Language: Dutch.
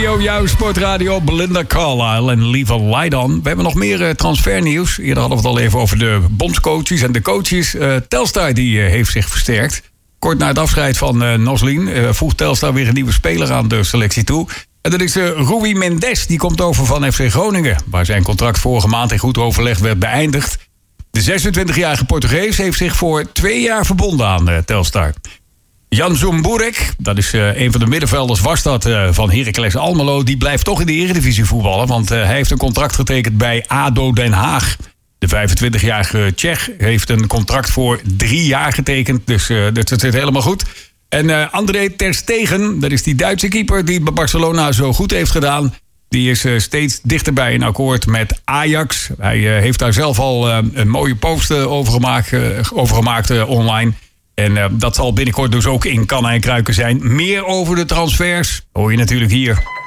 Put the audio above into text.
Jouw sportradio, Belinda Carlisle en Leave a Light On. We hebben nog meer transfernieuws. Eerder hadden we het al even over de bondscoaches en de coaches. Telstar die heeft zich versterkt. Kort na het afscheid van Noslin voegt Telstar weer een nieuwe speler aan de selectie toe. En dat is Rui Mendes, die komt over van FC Groningen, waar zijn contract vorige maand in goed overleg werd beëindigd. De 26-jarige Portugees heeft zich voor 2 jaar verbonden aan Telstar. Jan Zumburek, dat is een van de middenvelders, was dat van Heracles Almelo. Die blijft toch in de Eredivisie voetballen, want hij heeft een contract getekend bij ADO Den Haag. De 25-jarige Tsjech heeft een contract voor 3 jaar getekend, dus dat zit helemaal goed. En André ter Stegen, dat is die Duitse keeper die bij Barcelona zo goed heeft gedaan. Die is steeds dichterbij in akkoord met Ajax. Hij heeft daar zelf al een mooie post over gemaakt online. En dat zal binnenkort dus ook in kannen en kruiken zijn. Meer over de transfers hoor je natuurlijk hier.